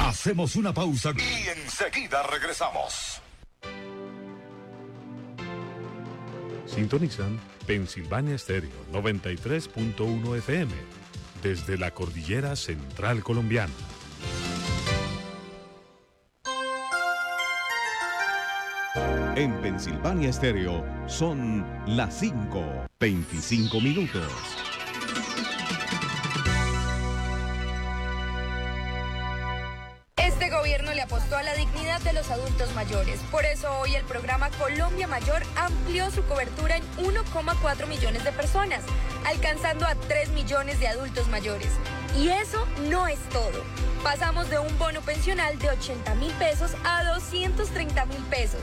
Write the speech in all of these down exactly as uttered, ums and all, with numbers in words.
Hacemos una pausa y enseguida regresamos. Sintonizan Pensilvania Estéreo noventa y tres punto uno F M desde la cordillera central colombiana. En Pensilvania Estéreo son las cinco, veinticinco minutos. Este gobierno le apostó a la dignidad de los adultos mayores. Por eso hoy el programa Colombia Mayor amplió su cobertura en uno coma cuatro millones de personas, alcanzando a tres millones de adultos mayores. Y eso no es todo. Pasamos de un bono pensional de ochenta mil pesos a doscientos treinta mil pesos.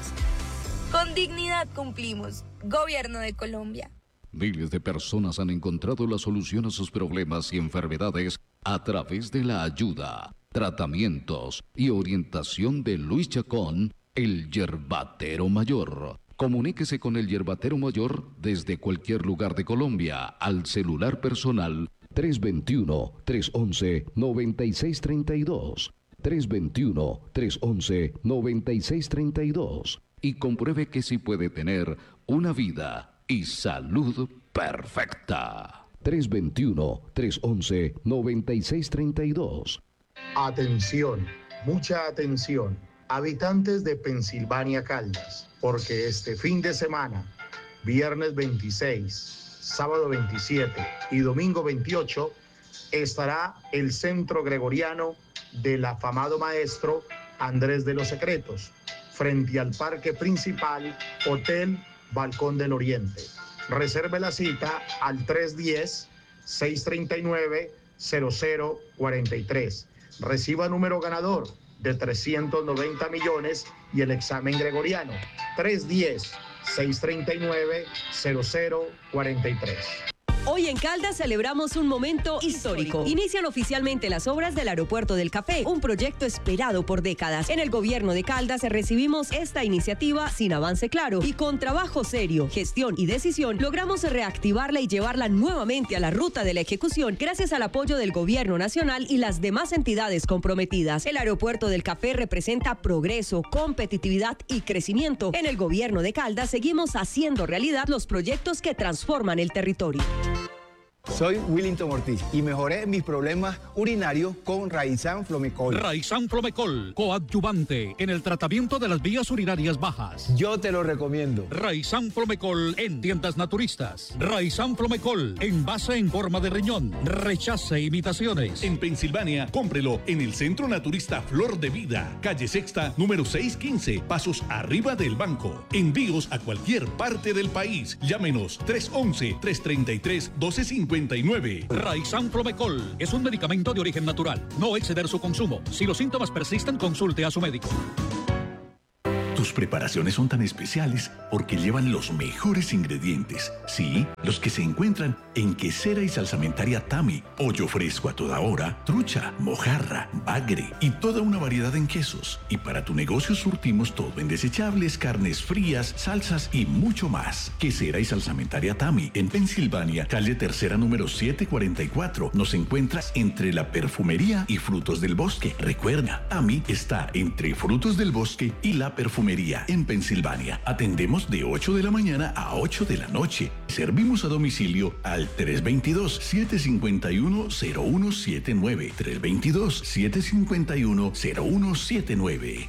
Con dignidad cumplimos. Gobierno de Colombia. Miles de personas han encontrado la solución a sus problemas y enfermedades a través de la ayuda, tratamientos y orientación de Luis Chacón, el Yerbatero Mayor. Comuníquese con el Yerbatero Mayor desde cualquier lugar de Colombia al celular personal tres dos uno, tres once, noventa y seis treinta y dos, tres dos uno, tres once, noventa y seis treinta y dos y compruebe que sí puede tener una vida y salud perfecta. tres dos uno, tres once, noventa y seis treinta y dos. Atención, mucha atención, habitantes de Pensilvania Caldas, porque este fin de semana, viernes veintiséis, sábado veintisiete y domingo veintiocho, estará el Centro Gregoriano del afamado maestro Andrés de los Secretos, frente al Parque Principal, Hotel Balcón del Oriente. Reserve la cita al tres uno cero, seis tres nueve, cero cero cuatro tres. Reciba número ganador de trescientos noventa millones y el examen gregoriano. tres uno cero, seis tres nueve, cero cero cuatro tres. Hoy en Caldas celebramos un momento histórico. Inician oficialmente las obras del Aeropuerto del Café, un proyecto esperado por décadas. En el gobierno de Caldas recibimos esta iniciativa sin avance claro y con trabajo serio, gestión y decisión logramos reactivarla y llevarla nuevamente a la ruta de la ejecución gracias al apoyo del gobierno nacional y las demás entidades comprometidas. El Aeropuerto del Café representa progreso, competitividad y crecimiento. En el gobierno de Caldas seguimos haciendo realidad los proyectos que transforman el territorio. Soy Willington Ortiz y mejoré mis problemas urinarios con Raizán Flomecol. Raizán Flomecol, coadyuvante en el tratamiento de las vías urinarias bajas. Yo te lo recomiendo. Raizán Flomecol en tiendas naturistas. Raizán Flomecol, envase en forma de riñón. Rechace imitaciones. En Pensilvania, cómprelo en el Centro Naturista Flor de Vida, calle Sexta, número seiscientos quince, pasos arriba del banco. Envíos a cualquier parte del país. Llámenos tres once, tres treinta y tres, doce cincuenta y nueve. Raizán Flomecol es un medicamento de origen natural. No exceder su consumo. Si los síntomas persisten, consulte a su médico. Tus preparaciones son tan especiales porque llevan los mejores ingredientes. Sí, los que se encuentran en Quesera y Salsamentaria Tami. Pollo fresco a toda hora, trucha, mojarra, bagre y toda una variedad en quesos. Y para tu negocio surtimos todo en desechables, carnes frías, salsas y mucho más. Quesera y Salsamentaria Tami en Pensilvania, calle Tercera número setecientos cuarenta y cuatro. Nos encuentras entre la perfumería y frutos del bosque. Recuerda, Tami está entre frutos del bosque y la perfumería en Pensilvania. Atendemos de ocho de la mañana a ocho de la noche. Servimos a domicilio al tres dos dos, siete cinco uno, cero uno siete nueve. tres dos dos, siete cinco uno, cero uno siete nueve.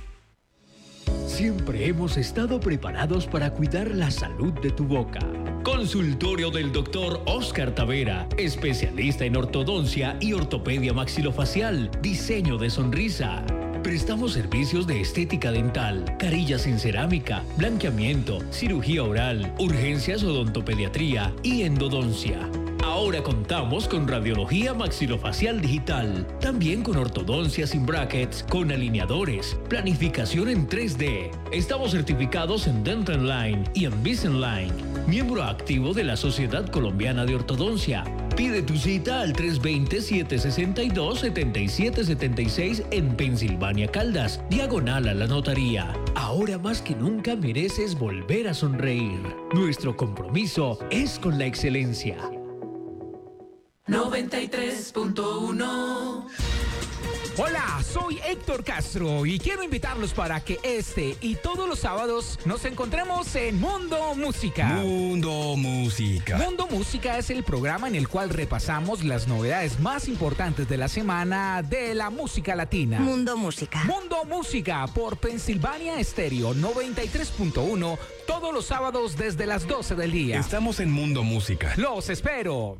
Siempre hemos estado preparados para cuidar la salud de tu boca. Consultorio del doctor Oscar Tavera, especialista en ortodoncia y ortopedia maxilofacial, diseño de sonrisa. Prestamos servicios de estética dental, carillas en cerámica, blanqueamiento, cirugía oral, urgencias, odontopediatría y endodoncia. Ahora contamos con radiología maxilofacial digital, también con ortodoncia sin brackets, con alineadores, planificación en tres D. Estamos certificados en Dental Line y en Invisalign, miembro activo de la Sociedad Colombiana de Ortodoncia. Pide tu cita al tres dos cero, siete seis dos, siete siete siete seis en Pensilvania Caldas, diagonal a la notaría. Ahora más que nunca mereces volver a sonreír. Nuestro compromiso es con la excelencia. noventa y tres punto uno Hola, soy Héctor Castro y quiero invitarlos para que este y todos los sábados nos encontremos en Mundo Música. Mundo Música. Mundo Música es el programa en el cual repasamos las novedades más importantes de la semana de la música latina. Mundo Música. Mundo Música por Pensilvania Estéreo noventa y tres punto uno todos los sábados desde las doce del día. Estamos en Mundo Música. Los espero.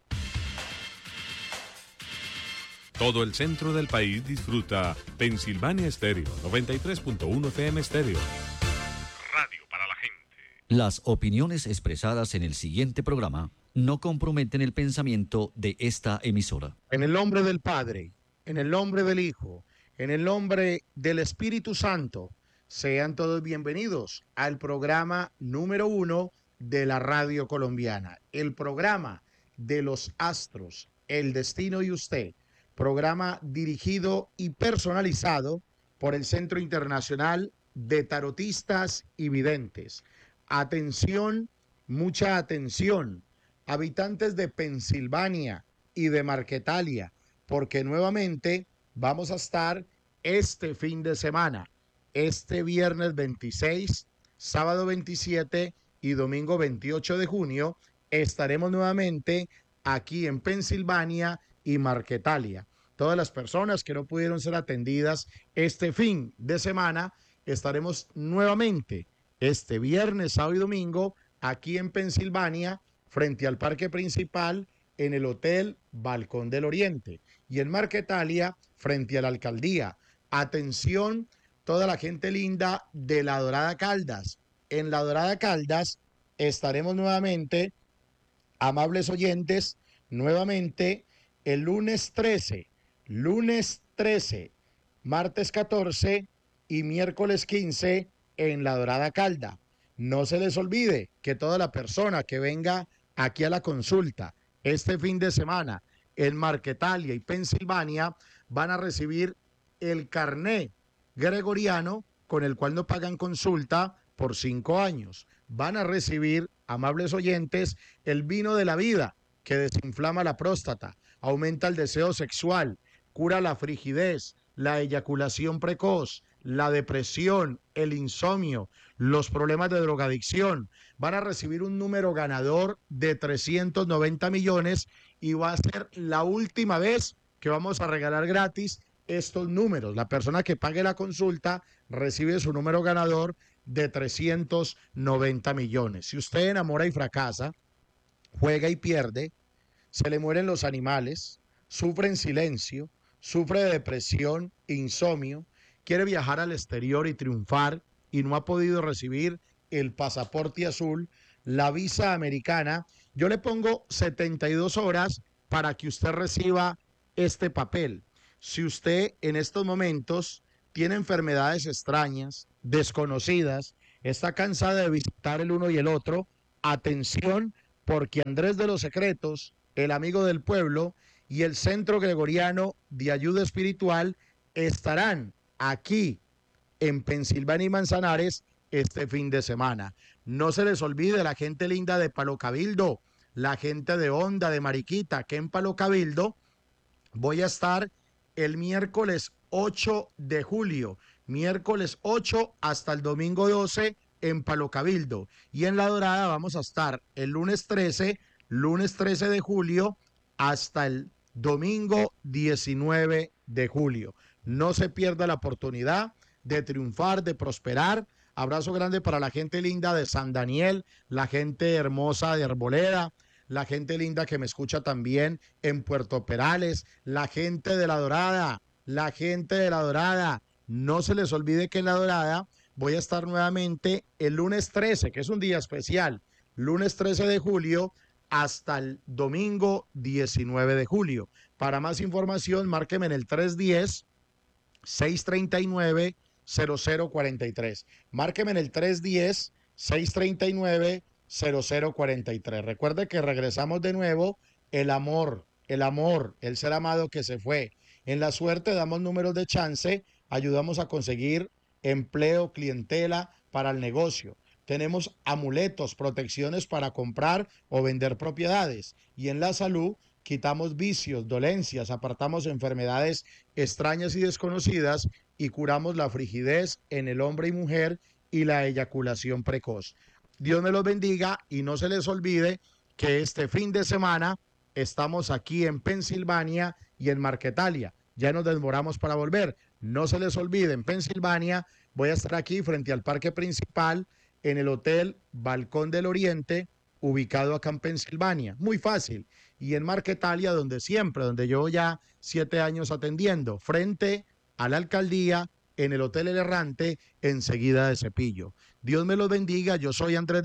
Todo el centro del país disfruta Pensilvania Estéreo noventa y tres punto uno F M Estéreo. Radio para la gente. Las opiniones expresadas en el siguiente programa no comprometen el pensamiento de esta emisora. En el nombre del Padre, en el nombre del Hijo, en el nombre del Espíritu Santo, sean todos bienvenidos al programa número uno de la radio colombiana, el programa de los astros, el destino y usted. Programa dirigido y personalizado por el Centro Internacional de Tarotistas y Videntes. Atención, mucha atención, habitantes de Pensilvania y de Marquetalia, porque nuevamente vamos a estar este fin de semana, este viernes veintiséis, sábado veintisiete y domingo veintiocho de junio, estaremos nuevamente aquí en Pensilvania y Marquetalia. Todas las personas que no pudieron ser atendidas este fin de semana, estaremos nuevamente este viernes, sábado y domingo aquí en Pensilvania, frente al parque principal, en el Hotel Balcón del Oriente, y en Marquetalia, frente a la alcaldía. Atención, toda la gente linda de La Dorada Caldas. En La Dorada Caldas estaremos nuevamente, amables oyentes, nuevamente el lunes trece, lunes trece, martes catorce y miércoles quince en La Dorada Calda. No se les olvide que toda la persona que venga aquí a la consulta este fin de semana en Marquetalia y Pensilvania van a recibir el carné gregoriano con el cual no pagan consulta por cinco años. Van a recibir, amables oyentes, el vino de la vida que desinflama la próstata, aumenta el deseo sexual, cura la frigidez, la eyaculación precoz, la depresión, el insomnio, los problemas de drogadicción. Van a recibir un número ganador de trescientos noventa millones y va a ser la última vez que vamos a regalar gratis estos números. La persona que pague la consulta recibe su número ganador de trescientos noventa millones. Si usted enamora y fracasa, juega y pierde, se le mueren los animales, sufre en silencio, sufre de depresión, insomnio, quiere viajar al exterior y triunfar y no ha podido recibir el pasaporte azul, la visa americana, yo le pongo setenta y dos horas para que usted reciba este papel. Si usted en estos momentos tiene enfermedades extrañas, desconocidas, está cansada de visitar el uno y el otro, atención, porque Andrés de los Secretos, el amigo del pueblo y el Centro Gregoriano de Ayuda Espiritual estarán aquí en Pensilvania y Manzanares este fin de semana. No se les olvide la gente linda de Palo Cabildo, la gente de Honda, de Mariquita, que en Palo Cabildo voy a estar el miércoles ocho de julio, miércoles ocho hasta el domingo doce en Palo Cabildo. Y en La Dorada vamos a estar el lunes trece, lunes trece de julio hasta el domingo diecinueve de julio. No se pierda la oportunidad de triunfar, de prosperar. Abrazo grande para la gente linda de San Daniel, la gente hermosa de Arboleda, la gente linda que me escucha también en Puerto Perales, la gente de La Dorada, la gente de La Dorada. No se les olvide que en La Dorada voy a estar nuevamente el lunes trece, que es un día especial, lunes trece de julio hasta el domingo diecinueve de julio. Para más información, márqueme en el tres uno cero, seis tres nueve, cero cero cuatro tres. Márqueme en el tres uno cero, seis tres nueve, cero cero cuatro tres. Recuerde que regresamos de nuevo, el amor, el amor, el ser amado que se fue. En la suerte damos números de chance, ayudamos a conseguir empleo, clientela para el negocio. Tenemos amuletos, protecciones para comprar o vender propiedades. Y en la salud quitamos vicios, dolencias, apartamos enfermedades extrañas y desconocidas y curamos la frigidez en el hombre y mujer y la eyaculación precoz. Dios me los bendiga y no se les olvide que este fin de semana estamos aquí en Pensilvania y en Marquetalia. Ya nos demoramos para volver. No se les olvide, en Pensilvania voy a estar aquí frente al parque principal en el Hotel Balcón del Oriente, ubicado acá en Pensilvania. Muy fácil. Y en Marquetalia, donde siempre, donde yo ya siete años atendiendo, frente a la alcaldía, en el Hotel El Errante, enseguida de Cepillo. Dios me los bendiga. Yo soy Andrés